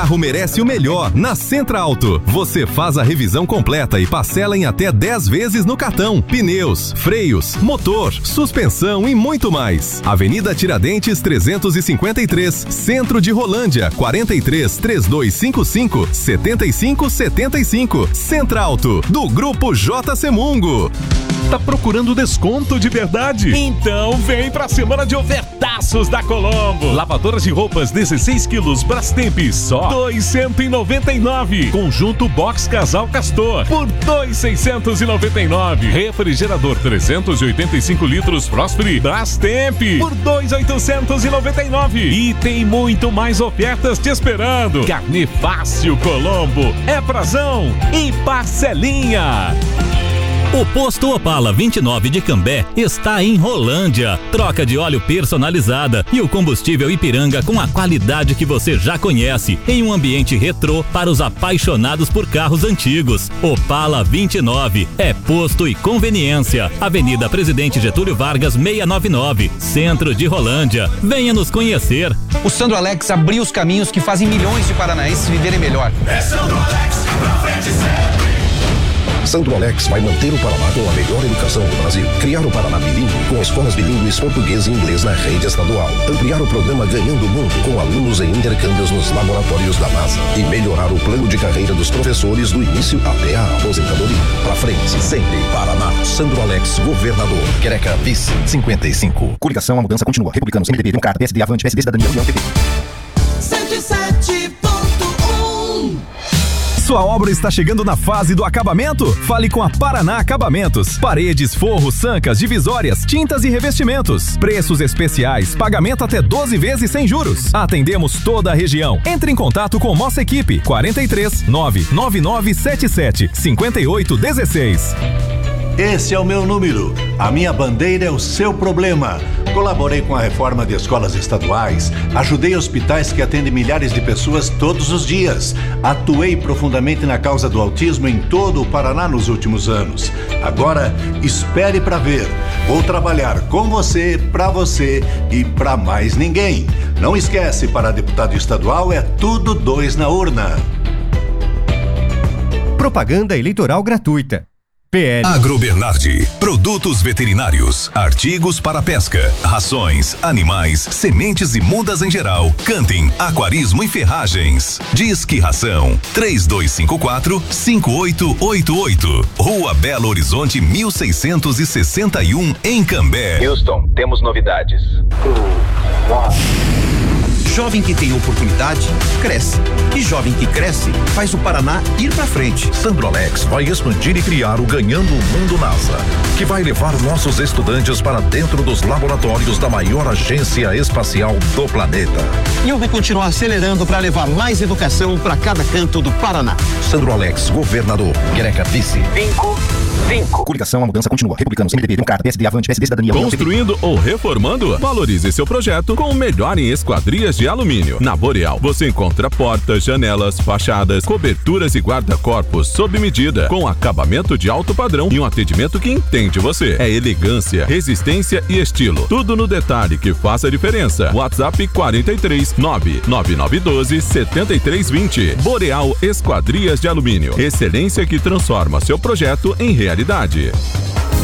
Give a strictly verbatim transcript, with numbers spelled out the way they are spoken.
carro merece o melhor. Na Centralto, você faz a revisão completa e parcela em até dez vezes no cartão. Pneus, freios, motor, suspensão e muito mais. Avenida Tiradentes trezentos e cinquenta e três, Centro de Rolândia, quarenta e três, trinta e dois cinquenta e cinco, setenta e cinco setenta e cinco. Centralto, do Grupo J C Mungo. Tá procurando desconto de verdade? Então vem pra semana de ofertaços da Colombo. Lavadoras de roupas dezesseis quilos Brastemp, só dois mil cento e noventa e nove. Conjunto Box Casal Castor por dois mil seiscentos e noventa e nove. Refrigerador trezentos e oitenta e cinco litros Frost-Free Brastemp por dois mil oitocentos e noventa e nove. E tem muito mais ofertas te esperando. Carne Fácil Colombo é prazão e parcelinha. O Posto Opala vinte e nove de Cambé está em Rolândia. Troca de óleo personalizada e o combustível Ipiranga com a qualidade que você já conhece, em um ambiente retrô para os apaixonados por carros antigos. Opala vinte e nove é posto e conveniência. Avenida Presidente Getúlio Vargas seiscentos e noventa e nove, Centro de Rolândia. Venha nos conhecer. O Sandro Alex abriu os caminhos que fazem milhões de paranaenses viverem melhor. É Sandro Alex, pra frente sempre. Sandro Alex vai manter o Paraná com a melhor educação do Brasil. Criar o Paraná bilíngue com escolas bilíngues português e inglês na rede estadual. Ampliar o programa Ganhando o Mundo com alunos em intercâmbios nos laboratórios da NASA. E melhorar o plano de carreira dos professores do início até a aposentadoria. Pra frente, sempre. Paraná. Sandro Alex, governador. Quereca, vice. cinquenta e cinco. Coligação, a mudança continua. Republicanos, M D B, Democrata, P S D, Avante, P S D, Cidadania, União, P T. cento e sete ponto um. Sua obra está chegando na fase do acabamento? Fale com a Paraná Acabamentos. Paredes, forros, sancas, divisórias, tintas e revestimentos. Preços especiais, pagamento até doze vezes sem juros. Atendemos toda a região. Entre em contato com nossa equipe. quarenta e três, nove nove nove sete sete, cinco oito um seis. Esse é o meu número. A minha bandeira é o seu problema. Colaborei com a reforma de escolas estaduais, ajudei hospitais que atendem milhares de pessoas todos os dias. Atuei profundamente na causa do autismo em todo o Paraná nos últimos anos. Agora, espere para ver. Vou trabalhar com você, para você e para mais ninguém. Não esquece, para deputado estadual é tudo dois na urna. Propaganda eleitoral gratuita. P L. Agrobernardi, produtos veterinários, artigos para pesca, rações, animais, sementes e mudas em geral, camping, aquarismo e ferragens. Disque Ração, três dois cinco quatro, cinco oito oito oito. Rua Belo Horizonte, mil seiscentos e sessenta e um, em Cambé. Houston, temos novidades. Jovem que tem oportunidade, cresce. E jovem que cresce, faz o Paraná ir pra frente. Sandro Alex vai expandir e criar o Ganhando o Mundo NASA, que vai levar nossos estudantes para dentro dos laboratórios da maior agência espacial do planeta. E eu vou continuar acelerando para levar mais educação para cada canto do Paraná. Sandro Alex, governador. Quereca, vice. Cinco, cinco. Coligação, a mudança continua. Republicanos, M D B, Democrata, P S D, Avante, P S D, Cidadania, União, Construindo ou reformando? Valorize seu projeto com o melhor em esquadrias de alumínio. Na Boreal, você encontra portas, janelas, fachadas, coberturas e guarda-corpos sob medida, com acabamento de alto padrão e um atendimento que entende você. É elegância, resistência e estilo. Tudo no detalhe que faz a diferença. WhatsApp quarenta e três, nove nove nove um dois, sete três dois zero. Boreal Esquadrias de Alumínio. Excelência que transforma seu projeto em realidade.